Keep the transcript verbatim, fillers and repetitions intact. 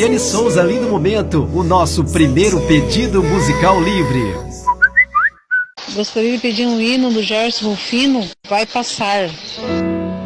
Mariane Souza, lindo momento, o nosso primeiro pedido musical livre. Gostaria de pedir um hino do Gerson Rufino, Vai Passar.